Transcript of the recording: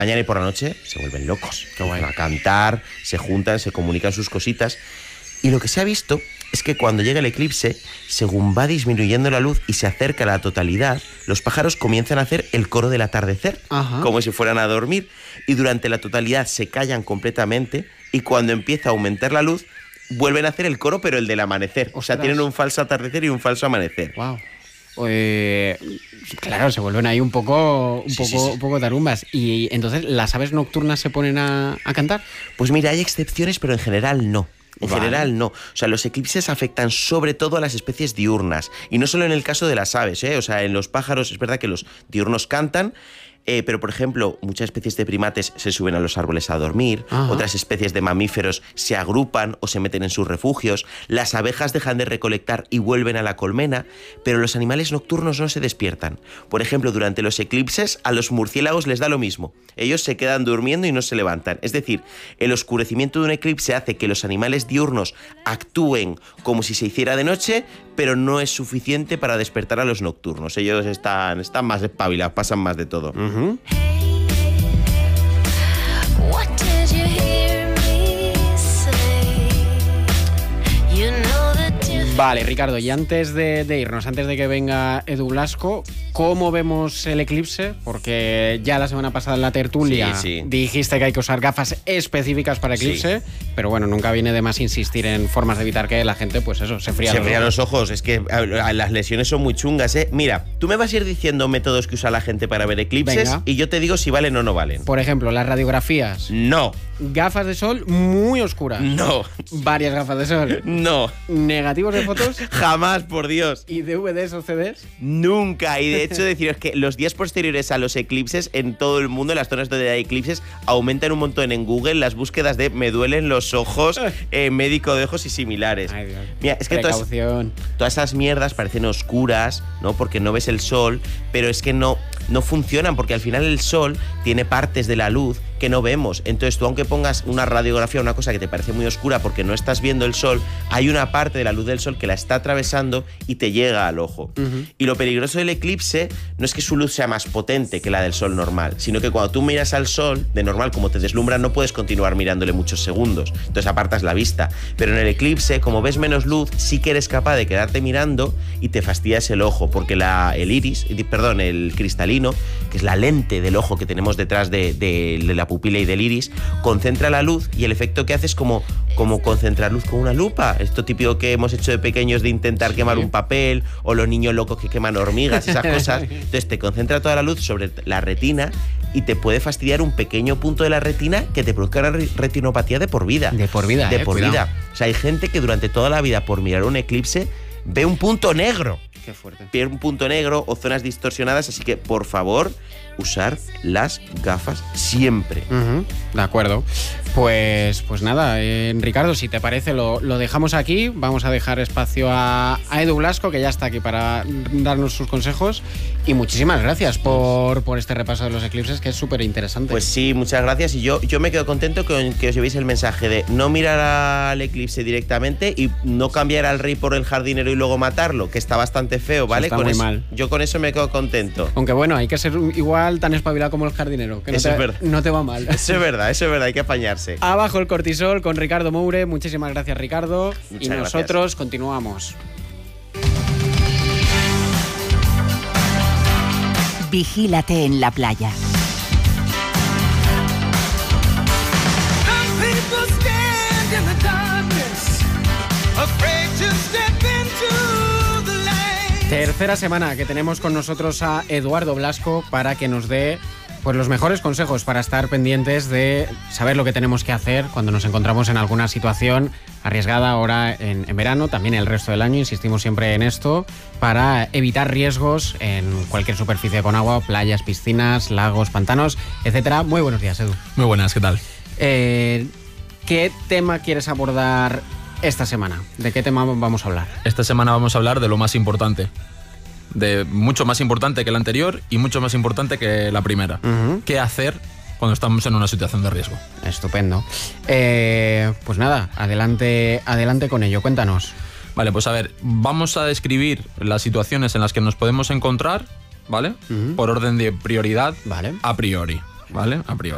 Mañana y por la noche se vuelven locos. Qué guay. Van a cantar, se juntan, se comunican sus cositas. Y lo que se ha visto es que cuando llega el eclipse, según va disminuyendo la luz y se acerca a la totalidad, los pájaros comienzan a hacer el coro del atardecer, como si fueran a dormir, y durante la totalidad se callan completamente, y cuando empieza a aumentar la luz, vuelven a hacer el coro, pero el del amanecer. O sea, tienen un falso atardecer y un falso amanecer. Wow. Claro, se vuelven ahí un poco tarumbas. Y entonces, ¿las aves nocturnas se ponen a cantar? Pues mira, hay excepciones, pero en general no. En general no. O sea, los eclipses afectan sobre todo a las especies diurnas. Y no solo en el caso de las aves, ¿eh? O sea, en los pájaros es verdad que los diurnos cantan, pero, por ejemplo, muchas especies de primates se suben a los árboles a dormir, otras especies de mamíferos se agrupan o se meten en sus refugios, las abejas dejan de recolectar y vuelven a la colmena, pero los animales nocturnos no se despiertan. Por ejemplo, durante los eclipses a los murciélagos les da lo mismo. Ellos se quedan durmiendo y no se levantan. Es decir, el oscurecimiento de un eclipse hace que los animales diurnos actúen como si se hiciera de noche, pero no es suficiente para despertar a los nocturnos. Ellos están más espabilados, pasan más de todo. Vale, Ricardo, y antes de irnos, antes de que venga Edu Blasco, ¿cómo vemos el eclipse? Porque ya la semana pasada en la tertulia dijiste que hay que usar gafas específicas para eclipse, pero bueno, nunca viene de más insistir en formas de evitar que la gente, pues eso, se fría los ojos. Es que las lesiones son muy chungas, ¿eh? Mira, tú me vas a ir diciendo métodos que usa la gente para ver eclipses. Venga. Y yo te digo si valen o no valen. Por ejemplo, las radiografías. No. Gafas de sol muy oscuras. No. Varias gafas de sol. No. Negativos de fotos. Jamás, por Dios. ¿Y DVDs o CDs? Nunca. Y de hecho deciros que los días posteriores a los eclipses en todo el mundo, en las zonas donde hay eclipses, aumentan un montón en Google las búsquedas de me duelen los ojos, médico de ojos y similares. Ay, Dios. Mira, es que todas esas mierdas parecen oscuras, ¿no? Porque no ves el sol, pero es que no funcionan, porque al final el sol tiene partes de la luz que no vemos. Entonces tú, aunque pongas una radiografía, una cosa que te parece muy oscura porque no estás viendo el sol, hay una parte de la luz del sol que la está atravesando y te llega al ojo. Y lo peligroso del eclipse no es que su luz sea más potente que la del sol normal, sino que cuando tú miras al sol, de normal, como te deslumbra, no puedes continuar mirándole muchos segundos. Entonces apartas la vista. Pero en el eclipse, como ves menos luz, sí que eres capaz de quedarte mirando y te fastidias el ojo, porque el cristalino, que es la lente del ojo que tenemos detrás de la pupila y del iris, concentra la luz y el efecto que hace es como concentrar luz con una lupa. Esto típico que hemos hecho de pequeños de intentar quemar un papel, o los niños locos que queman hormigas, esas cosas. Entonces te concentra toda la luz sobre la retina y te puede fastidiar un pequeño punto de la retina que te produzca una retinopatía de por vida. De por vida, O sea, hay gente que durante toda la vida, por mirar un eclipse, ve un punto negro. Qué fuerte. Ve un punto negro o zonas distorsionadas, así que, por favor, usar las gafas siempre. De acuerdo. Pues nada, Ricardo, si te parece, lo dejamos aquí. Vamos a dejar espacio a Edu Blasco, que ya está aquí para darnos sus consejos. Y muchísimas gracias por este repaso de los eclipses, que es súper interesante. Pues sí, muchas gracias. Y yo me quedo contento con que os llevéis el mensaje de no mirar al eclipse directamente y no cambiar al rey por el jardinero y luego matarlo, que está bastante feo, ¿vale? Está muy mal. Yo con eso me quedo contento. Aunque bueno, hay que ser igual tan espabilado como el jardinero, que no te va mal. Eso es verdad, hay que apañarse. Abajo el cortisol con Ricardo Moure. Muchísimas gracias, Ricardo. Muchas y nosotros continuamos. Vigílate en la playa. Tercera semana que tenemos con nosotros a Eduardo Blasco para que nos dé pues los mejores consejos para estar pendientes de saber lo que tenemos que hacer cuando nos encontramos en alguna situación arriesgada ahora en verano, también el resto del año, insistimos siempre en esto, para evitar riesgos en cualquier superficie con agua, playas, piscinas, lagos, pantanos, etcétera. Muy buenos días, Edu. Muy buenas, ¿qué tal? ¿Qué tema quieres abordar esta semana? ¿De qué tema vamos a hablar? Esta semana vamos a hablar de lo más importante. De mucho más importante que la anterior y mucho más importante que la primera. ¿Qué hacer cuando estamos en una situación de riesgo? Estupendo. Pues nada, adelante con ello. Cuéntanos. Vale, pues a ver, vamos a describir las situaciones en las que nos podemos encontrar, ¿vale? Por orden de prioridad, vale. a priori, ¿vale?